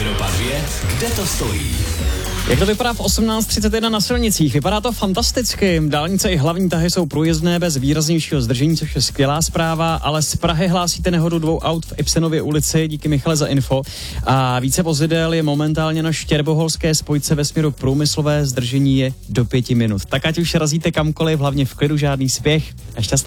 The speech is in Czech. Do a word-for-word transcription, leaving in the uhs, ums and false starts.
Evropa dvě, kde to stojí? Jak to vypadá v osmnáct třicet jedna na silnicích? Vypadá to fantasticky. Dálnice i hlavní tahy jsou průjezdné bez výraznějšího zdržení, což je skvělá zpráva, ale z Prahy hlásíte nehodu dvou aut v Ibsenově ulici, díky Michale za info. A více vozidel je momentálně na štěrboholské spojce ve směru Průmyslové, zdržení je do pěti minut. Tak ať už razíte kamkoliv, hlavně v klidu, žádný spěch a šťastný